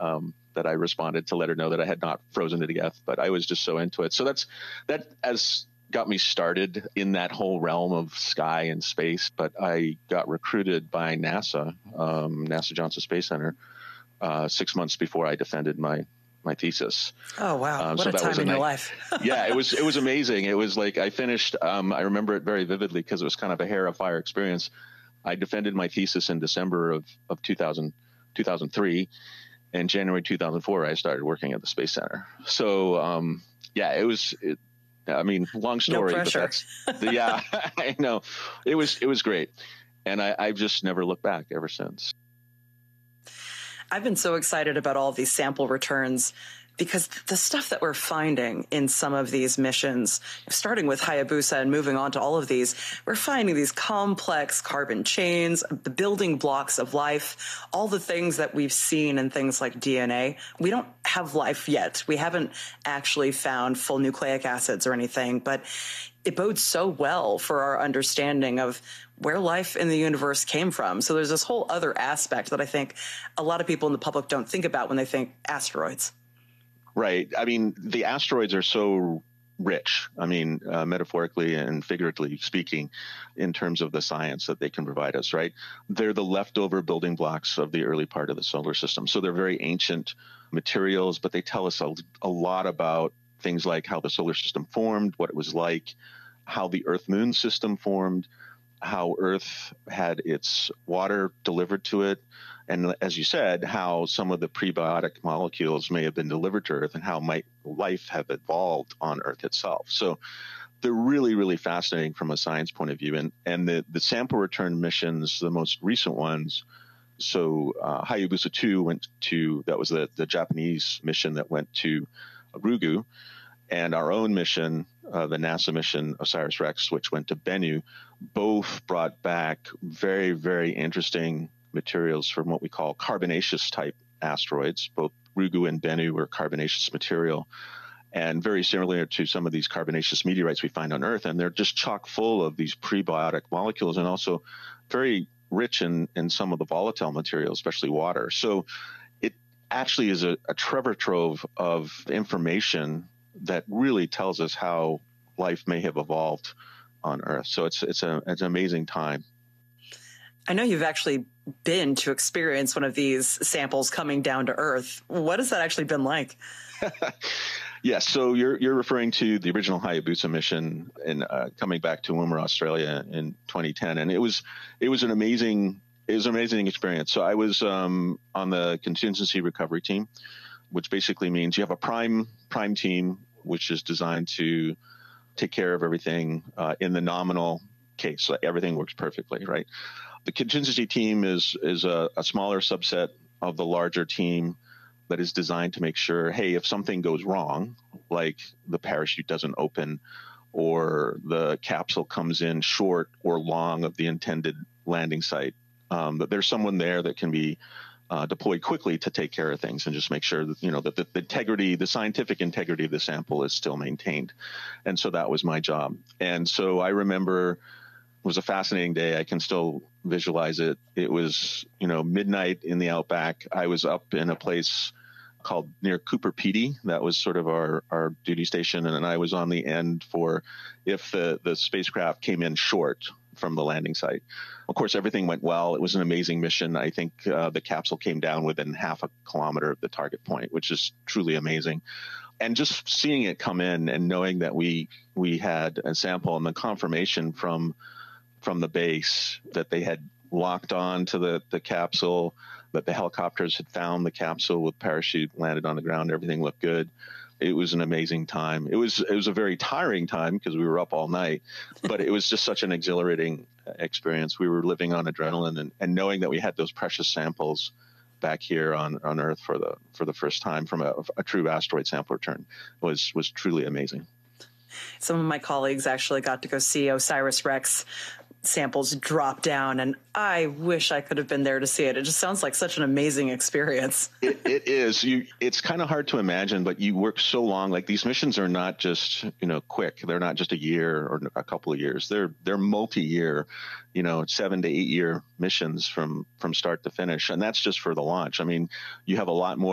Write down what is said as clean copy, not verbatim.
that I responded to let her know that I had not frozen to death, but I was just so into it. So that has got me started in that whole realm of sky and space. But I got recruited by NASA, NASA Johnson Space Center, 6 months before I defended my thesis. Oh, wow. What a time in your life. Yeah, it was amazing. It was like I finished, I remember it very vividly because it was kind of a hair of fire experience. I defended my thesis in December of 2003. And January 2004, I started working at the Space Center. So, long story. No pressure. But yeah, I know. It was great. And I've just never looked back ever since. I've been so excited about all of these sample returns because the stuff that we're finding in some of these missions, starting with Hayabusa and moving on to all of these, we're finding these complex carbon chains, the building blocks of life, all the things that we've seen in things like DNA. We don't have life yet. We haven't actually found full nucleic acids or anything, but it bodes so well for our understanding of where life in the universe came from. So there's this whole other aspect that I think a lot of people in the public don't think about when they think asteroids. Right. I mean, the asteroids are so rich, metaphorically and figuratively speaking, in terms of the science that they can provide us, right? They're the leftover building blocks of the early part of the solar system. So they're very ancient materials, but they tell us a lot about things like how the solar system formed, what it was like, how the Earth-Moon system formed, how Earth had its water delivered to it, and as you said, how some of the prebiotic molecules may have been delivered to Earth and how might life have evolved on Earth itself. So they're really, really fascinating from a science point of view. And the sample return missions, the most recent ones, so Hayabusa 2 that was the Japanese mission that went to Ryugu, and our own mission, the NASA mission OSIRIS-REx, which went to Bennu, both brought back very, very interesting materials from what we call carbonaceous type asteroids. Both Ryugu and Bennu were carbonaceous material, and very similar to some of these carbonaceous meteorites we find on Earth. And they're just chock full of these prebiotic molecules and also very rich in some of the volatile materials, especially water. So it actually is a treasure trove of information that really tells us how life may have evolved on Earth. So it's an amazing time. I know you've actually been to experience one of these samples coming down to Earth. What has that actually been like? Yes, so you're referring to the original Hayabusa mission and coming back to Woomera, Australia in 2010, and it was an amazing experience. So I was on the contingency recovery team, which basically means you have a prime team, which is designed to take care of everything in the nominal case. Like everything works perfectly, right? The contingency team is a smaller subset of the larger team that is designed to make sure, hey, if something goes wrong, like the parachute doesn't open or the capsule comes in short or long of the intended landing site, that there's someone there that can be deployed quickly to take care of things and just make sure that, that the integrity, the scientific integrity of the sample is still maintained. And so that was my job. And so I remember it was a fascinating day. I can still visualize it. It was, midnight in the outback. I was up in a place called near Cooper Pedy. That was sort of our duty station. And I was on the end for if the spacecraft came in short from the landing site. Of course, everything went well. It was an amazing mission. I think the capsule came down within half a kilometer of the target point, which is truly amazing. And just seeing it come in and knowing that we had a sample and the confirmation from the base that they had locked on to the capsule, that the helicopters had found the capsule with parachute, landed on the ground, everything looked good. It was an amazing time. It was a very tiring time because we were up all night, but it was just such an exhilarating experience. We were living on adrenaline and knowing that we had those precious samples back here on Earth for the first time from a true asteroid sample return was truly amazing. Some of my colleagues actually got to go see OSIRIS-REx samples drop down, and I wish I could have been there to see it. It just sounds like such an amazing experience. It is. It's kind of hard to imagine, but you work so long. Like these missions are not just quick. They're not just a year or a couple of years. They're multi-year, 7 to 8 year missions from start to finish, and that's just for the launch. I mean, you have a lot more